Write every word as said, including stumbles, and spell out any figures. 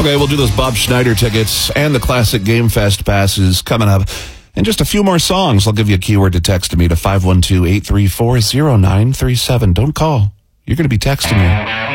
Okay, we'll do those Bob Schneider tickets and the Classic Game Fest passes coming up. And just a few more songs. I'll give you a keyword to text to me to five one two, eight three four, zero nine three seven. Don't call. You're going to be texting me.